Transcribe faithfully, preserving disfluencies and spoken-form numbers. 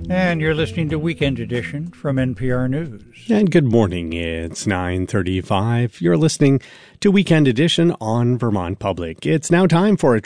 And you're listening to Weekend Edition from N P R News. And good morning. It's nine thirty-five. You're listening to Weekend Edition on Vermont Public. It's now time for a